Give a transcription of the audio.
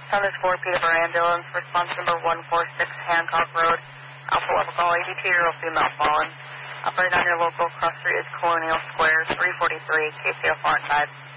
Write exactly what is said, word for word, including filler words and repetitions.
Sun is four, Peterborough Ambulance, response number one four six Hancock Road, Alpha Level Call, eighty-two-year-old female fallen. Operating on your local cross street is Colonial Square, three forty-three, K C L four and five.